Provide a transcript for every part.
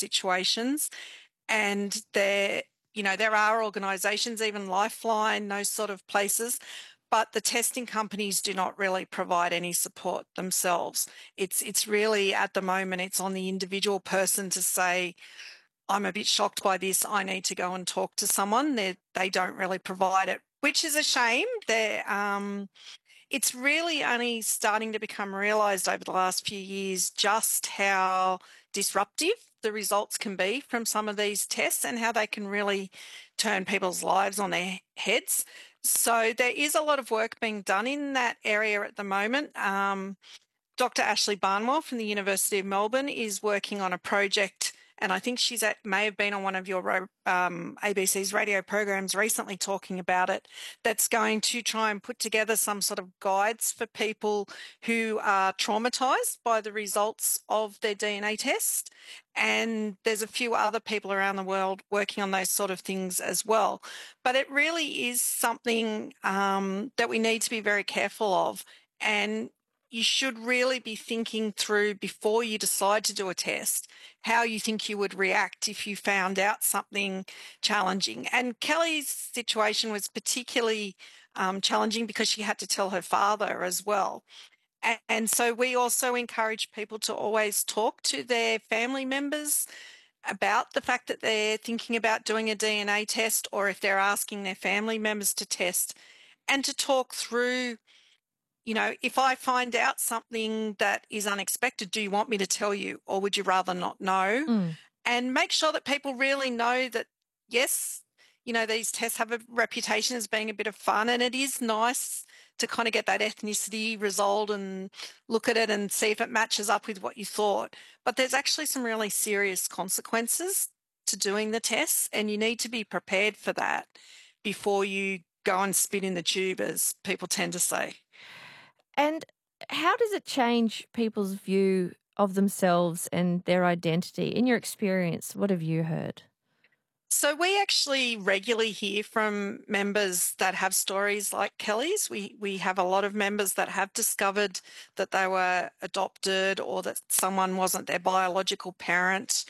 situations. And there are organisations, even Lifeline, those sort of places, but the testing companies do not really provide any support themselves. It's really, at the moment, it's on the individual person to say, I'm a bit shocked by this, I need to go and talk to someone. They don't really provide it, which is a shame. It's really only starting to become realised over the last few years just how disruptive the results can be from some of these tests and how they can really turn people's lives on their heads. So there is a lot of work being done in that area at the moment. Dr. Ashley Barnwell from the University of Melbourne is working on a project, and I think may have been on one of your ABC's radio programs recently talking about it, that's going to try and put together some sort of guides for people who are traumatised by the results of their DNA test. And there's a few other people around the world working on those sort of things as well. But it really is something that we need to be very careful of. And you should really be thinking through, before you decide to do a test, how you think you would react if you found out something challenging. And Kelly's situation was particularly challenging because she had to tell her father as well. And so we also encourage people to always talk to their family members about the fact that they're thinking about doing a DNA test, or if they're asking their family members to test, and to talk through, if I find out something that is unexpected, do you want me to tell you, or would you rather not know? And make sure that people really know that, yes, these tests have a reputation as being a bit of fun, and it is nice to kind of get that ethnicity result and look at it and see if it matches up with what you thought. But there's actually some really serious consequences to doing the tests, and you need to be prepared for that before you go and spit in the tube, as people tend to say. And how does it change people's view of themselves and their identity? In your experience, what have you heard? So we actually regularly hear from members that have stories like Kelly's. We have a lot of members that have discovered that they were adopted, or that someone wasn't their biological parent.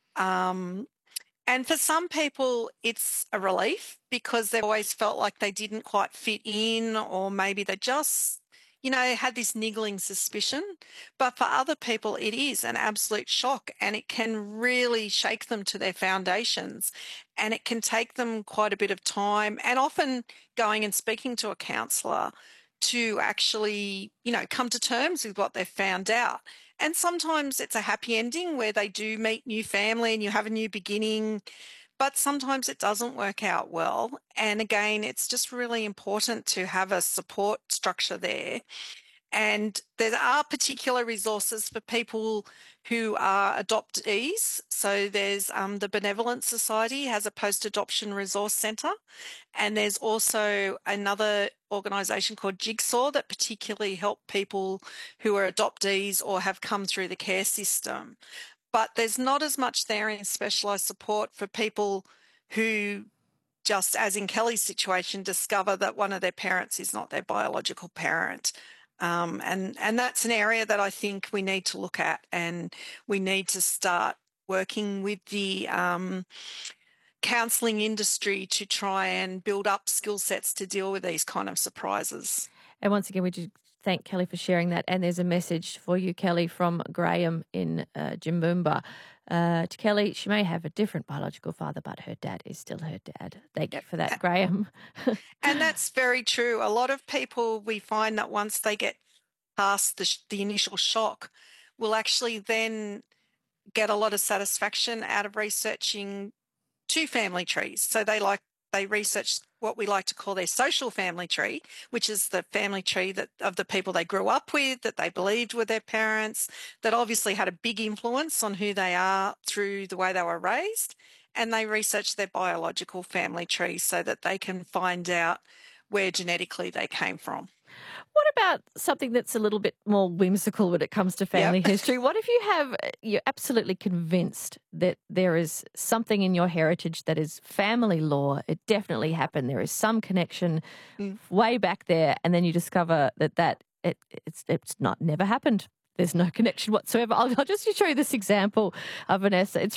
And for some people, it's a relief because they've always felt like they didn't quite fit in, or maybe they just had this niggling suspicion. But for other people, it is an absolute shock, and it can really shake them to their foundations. And it can take them quite a bit of time, and often going and speaking to a counsellor to actually, come to terms with what they've found out. And sometimes it's a happy ending where they do meet new family and you have a new beginning. But sometimes it doesn't work out well. And again, it's just really important to have a support structure there. And there are particular resources for people who are adoptees. So there's the Benevolent Society has a post-adoption resource centre. And there's also another organisation called Jigsaw that particularly help people who are adoptees or have come through the care system. But there's not as much there in specialised support for people who, just as in Kelly's situation, discover that one of their parents is not their biological parent. And that's an area that I think we need to look at, and we need to start working with the counselling industry to try and build up skill sets to deal with these kind of surprises. And once again, we do thank Kelly for sharing that. And there's a message for you, Kelly, from Graham in Jimboomba. To Kelly, she may have a different biological father, but her dad is still her dad. Thank you for that, Graham. And that's very true. A lot of people, we find that once they get past the initial shock, will actually then get a lot of satisfaction out of researching two family trees. So they research what we like to call their social family tree, which is the family tree of the people they grew up with, that they believed were their parents, that obviously had a big influence on who they are through the way they were raised. And they research their biological family tree so that they can find out where genetically they came from. What about something that's a little bit more whimsical when it comes to family history? What if you're absolutely convinced that there is something in your heritage that is family law? It definitely happened. There is some connection way back there, and then you discover that it's never happened. There's no connection whatsoever. I'll just show you this example, Vanessa. It's